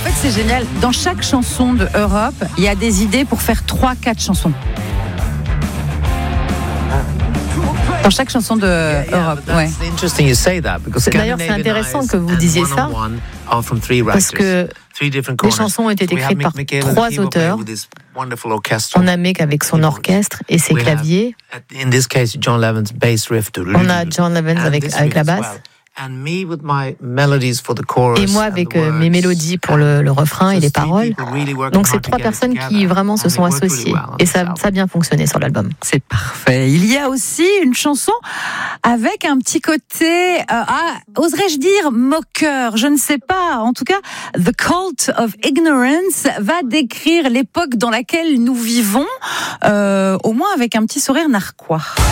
fait, c'est génial. Dans chaque chanson de Europe, il y a des idées pour faire 3-4 chansons. Dans chaque chanson de Europe, ouais. D'ailleurs, c'est intéressant que vous disiez ça, parce que les chansons ont été écrites par 3 auteurs. On a Mick avec son orchestre et ses claviers. On a John Levens avec la basse. Et moi avec mes mélodies pour le refrain et les paroles. Donc c'est 3 personnes qui vraiment se sont associées. Et ça a bien fonctionné sur l'album. C'est parfait. Il y a aussi une chanson avec un petit côté, oserais-je dire, moqueur. Je ne sais pas. En tout cas, The Cult of Ignorance va décrire l'époque dans laquelle nous vivons, au moins avec un petit sourire narquois.